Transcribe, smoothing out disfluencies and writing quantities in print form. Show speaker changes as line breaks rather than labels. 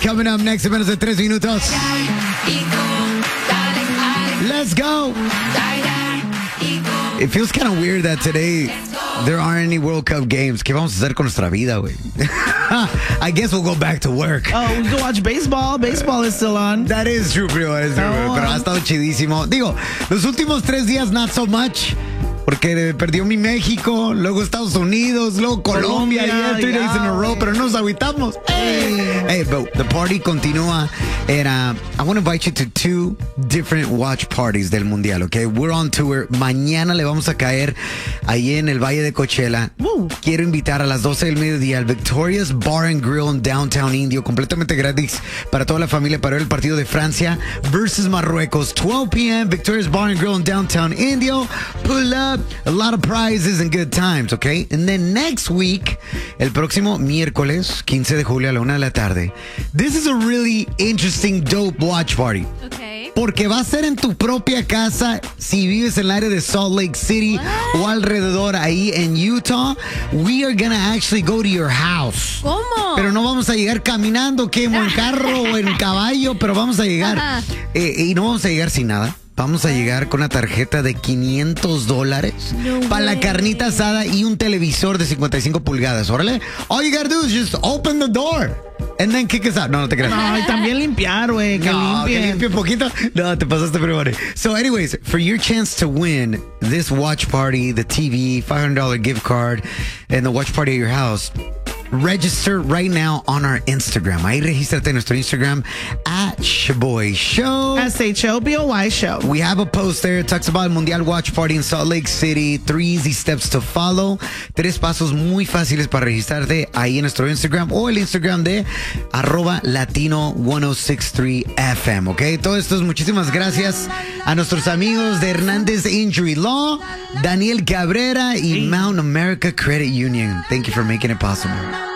Coming up next in menos de 3 minutos. Let's go. It feels kind of weird that today there aren't any World Cup games. ¿Qué vamos a hacer con nuestra vida, güey? I guess we'll go back to work.
Oh, we can watch baseball. Baseball is still on.
That is true, primo. Pero ha estado chidísimo. Digo, los últimos 3 días, not so much. Porque perdió mi México, luego Estados Unidos, luego Colombia, yeah, 3 days in a row, pero nos agüitamos. Hey, but the party continúa. And I want to invite you to 2 different watch parties del Mundial, okay? We're on tour. Mañana le vamos a caer ahí en el Valle de Coachella. Quiero invitar a las 12 del mediodía al Victoria's Bar and Grill en Downtown Indio, completamente gratis para toda la familia para ver el partido de Francia versus Marruecos. 12 p.m. Victoria's Bar and Grill in Downtown Indio. Pull up. A lot of prizes and good times, okay? And then next week, el próximo miércoles, 15 de julio a la 1 de la tarde, this is a really interesting, dope watch party.
Okay.
Porque va a ser en tu propia casa si vives en el área de Salt Lake City o alrededor ahí en Utah. We are gonna actually go to your house.
¿Cómo?
Pero no vamos a llegar caminando, que en carro o en caballo, pero vamos a llegar. Y no vamos a llegar sin nada. Vamos a llegar con una tarjeta de $500 para la carnita asada y un televisor de 55 pulgadas. Órale. All you gotta do is just open the door and then kick us out. No te creas.
No, y también limpiar, güey. Que
limpie un poquito. No, te pasaste primero. So anyways, for your chance to win this watch party, the TV, $500 gift card, and the watch party at your house, register right now on our Instagram. Ahí regístrate en nuestro Instagram at Shoboy Show.
SHOBOY Show.
We have a post there. It talks about el Mundial Watch Party in Salt Lake City. 3 easy steps to follow. 3 pasos muy fáciles para registrarte ahí en nuestro Instagram o el Instagram de @latino1063FM. ¿Ok? Todo esto es muchísimas gracias a nuestros amigos de Hernández Injury Law, Daniel Cabrera y Mount America Credit Union. Thank you for making it possible.